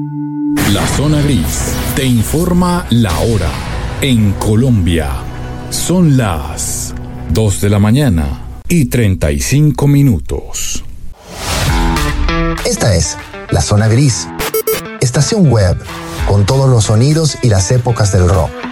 La Zona Gris te informa la hora. En Colombia son las 2 de la mañana y 35 minutos. Esta es La Zona Gris, estación web con todos los sonidos y las épocas del rock.